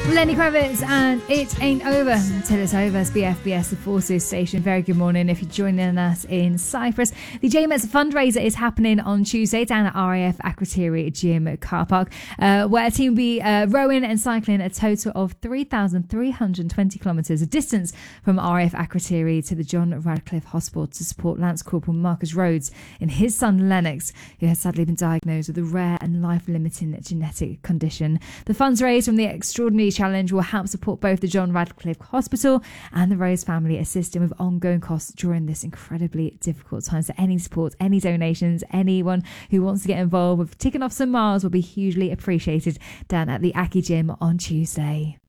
Lenny Kravitz and It Ain't Over Till It's Over. It's BFBS, the Forces Station. Very good morning if you're joining us in Cyprus. The JMETS fundraiser is happening on Tuesday down at RAF Akrotiri Gym Car Park, where a team will be rowing and cycling a total of 3,320 kilometres, a distance from RAF Akrotiri to the John Radcliffe Hospital to support Lance Corporal Marcus Rhodes in his son Lennox, who has sadly been diagnosed with a rare and life-limiting genetic condition. The funds raised from the extraordinary challenge will help support both the John Radcliffe Hospital and the Rose family, assisting with ongoing costs during this incredibly difficult time. So any support, any donations, anyone who wants to get involved with ticking off some miles will be hugely appreciated down at the Aki Gym on Tuesday.